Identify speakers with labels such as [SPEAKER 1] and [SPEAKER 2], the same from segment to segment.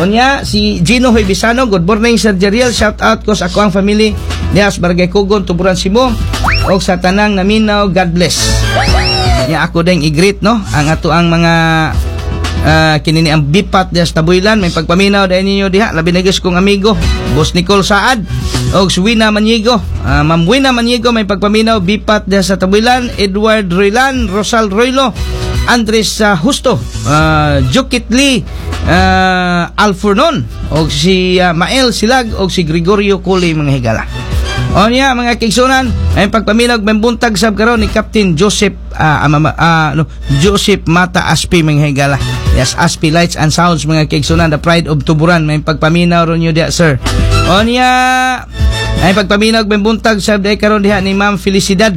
[SPEAKER 1] Unya si Gino Hoybisano, good morning Sir Jeriel, shout out ko sa ako ang family diha sa Barangay Kugon, Tuburan, Cebu, og sa tanang naminaw, God bless. Nya ako ding i-greet no ang ato ang mga kinini ang bipat diha sa Tabuilan, may pagpaminaw dahil ninyo diha, labi na kong amigo Boss Nicole Saad og Wina Maniego, Ma'am Wina Maniego, may pagpaminaw bipat diha sa Tabuilan, Edward Roylan, Rosal Roylo, Andres Justo, Jukit Lee, Alfurnon og si Mael Silag og si Gregorio Culi, mga higala. O niya mga kigsunan, ay pagpaminaw may buntag sab karon ni Captain Joseph Joseph Mata Aspi, mga higala. Yes, Aspi Lights and Sounds, mga kigsunan, the pride of Tuburan, may pagpaminaw ron nyo diya, sir. O niya ay pagpaminaw may buntag sab day karon diha ni Ma'am Felicidad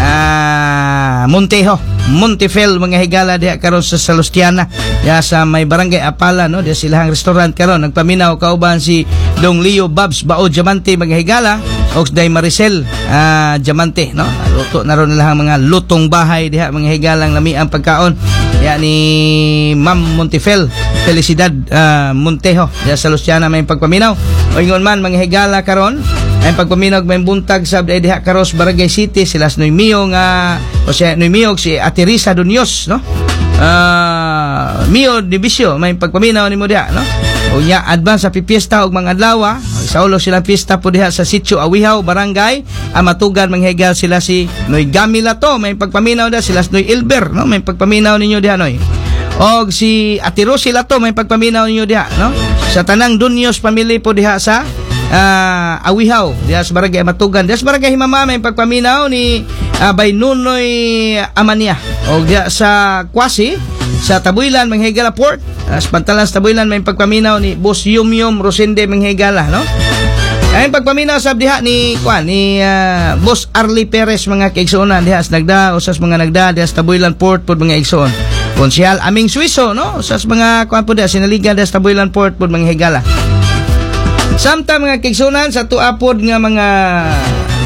[SPEAKER 1] Montefel, mga higala diha karon sa Salustiana diha sa may Barangay Apala no, diha silahang restaurant karon nagpaminaw kauban si Dong Leo Babs Bao Diamante, mga higala, og Day Maricel Diamante no, luto na ron nilang mga lutong bahay diha, mga higalang lami ang pagkaon diha ni Ma'am Montefel Felicidad Montejo diha sa Luciana, may pagpaminaw. O ingon man mga higala karon ay pagpaminaw may buntag sa diha karos Barangay City sila Noy Mio o siya Noy Mio si Ate Risa Dunyos no, Mio Divisio, may pagpaminaw nimo diha no. O nya advance sa pipiesta og mga adlaw, sa ulo sila pista po diha sa Sitio Awihaw, Barangay Amatugan, mga higal sila si Noy Gamila to, may pagpaminaw da sila Noy Ilber no, may pagpaminaw ninyo diha Noy. Og si Ate Rosy Lato, may pagpaminaw ninyo diha no, sa tanang Dunyos family po diha sa Awihaw diha sa Barangay Amatugan. Diha sa Barangay Himama may pagpaminaw ni Baynunoy Amania, og diha sa Kwasi sa Tabuilan, mga higala port, sa Pantalan sa Tabuilan, may pagpaminaw ni Boss Yum Rosende, mga higala no. Ay pagpaminaw sa diha ni Boss Arlie Perez, mga kaigsuonan diha sa nagda usas mga nagda diha sa Tabuilan port pod, mga igsoon. Konsyal Aming Suiso no, usas mga kuan pod diha sinaligan diha sa Tabuilan port pod, mga higala. Samtang mga kaigsuonan sa tuapod nga mga